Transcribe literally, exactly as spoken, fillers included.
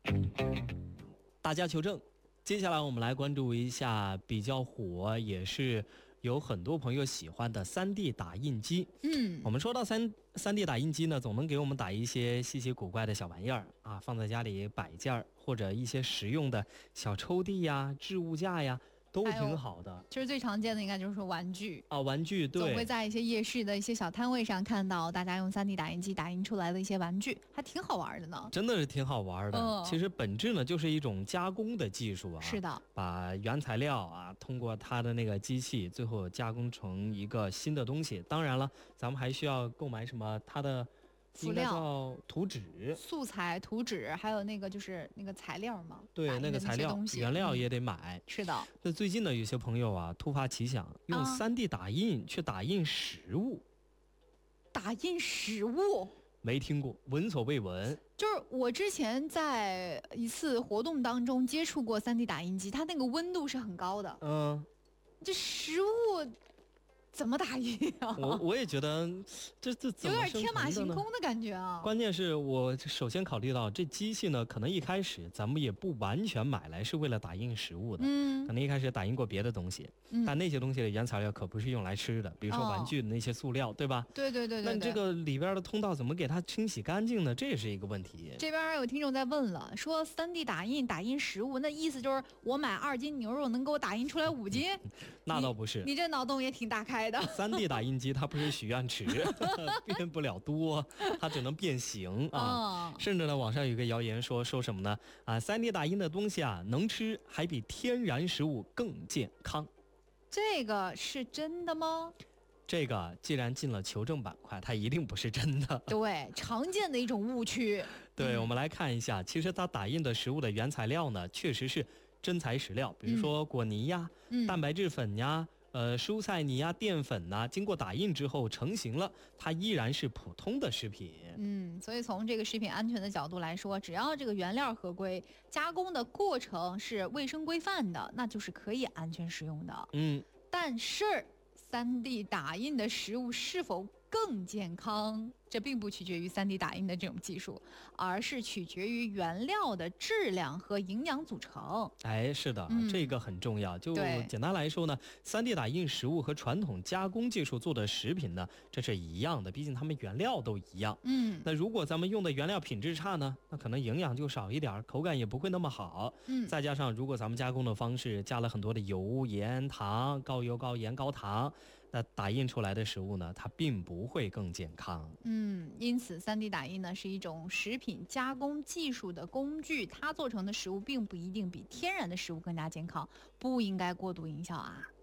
大家求证。接下来我们来关注一下比较火，也是有很多朋友喜欢的 三 D 打印机。 嗯， 我们说到三 3D 打印机呢，总能给我们打一些稀奇古怪的小玩意儿啊，放在家里摆件儿，或者一些实用的小抽屉呀、置物架呀，都挺好的。 其实最常见的应该就是说玩具啊，玩具对， 总会在一些夜市的一些小摊位上看到大家用 三 D 打印机打印出来的一些玩具，还挺好玩的呢。 真的是挺好玩的。 嗯、 其实本质呢就是一种加工的技术啊。 是的， 把原材料啊通过它的那个机器，最后加工成一个新的东西。当然了，咱们还需要购买什么它的。 辅料叫图纸、 素材、图纸，还有那个就是那个材料嘛。 对，那个材料原料也得买。 嗯、是的。 那最近呢，有些朋友啊突发奇想，用 三 D 打印、啊、去打印食物。 打印食物？ 没听过，闻所未闻。 就是我之前在一次活动当中接触过 三 D 打印机，它那个温度是很高的。 嗯， 这食物。怎么打印啊？ 我我也觉得这这怎么有点天马行空的感觉啊。 关键是我首先考虑到这机器呢，可能一开始咱们也不完全买来是为了打印食物的， 嗯， 可能一开始打印过别的东西， 嗯、 但那些东西的原材料可不是用来吃的，比如说玩具的那些塑料，哦、对吧？ 对对对 对, 对。那这个里边的通道怎么给它清洗干净呢？这也是一个问题。 这边有听众在问了，说 三 D 打印打印食物，那意思就是我买二斤牛肉能给我打印出来五斤？ 那倒不是， 你, 你这脑洞也挺大开的。 三 D 打印。打印机它不是许愿池，变不了多，它只能变形啊。 哦、 甚至呢，网上有个谣言说说什么呢？啊 ，三 D 打印的东西啊，能吃还比天然食物更健康。 这个是真的吗？ 这个既然进了求证板块，它一定不是真的。 对，常见的一种误区。 对，嗯、我们来看一下，其实它打印的食物的原材料呢，确实是真材实料，比如说果泥呀、 嗯、 蛋白质粉呀。呃，蔬菜泥啊、淀粉呐、啊，经过打印之后成型了，它依然是普通的食品。 嗯，所以从这个食品安全的角度来说，只要这个原料合规，加工的过程是卫生规范的，那就是可以安全食用的。 嗯， 但是 三 D 打印的食物是否更健康，这并不取决于 三 D 打印的这种技术，而是取决于原料的质量和营养组成。 哎，是的、嗯、这个很重要。就简单来说呢 三 D 打印食物和传统加工技术做的食品呢，这是一样的，毕竟它们原料都一样。 嗯， 那如果咱们用的原料品质差呢，那可能营养就少一点，口感也不会那么好。 嗯， 再加上如果咱们加工的方式加了很多的油、盐、糖，高油、高盐、高糖，那打印出来的食物呢，它并不会更健康。 嗯，因此 三 D 打印呢是一种食品加工技术的工具，它做成的食物并不一定比天然的食物更加健康，不应该过度营销啊。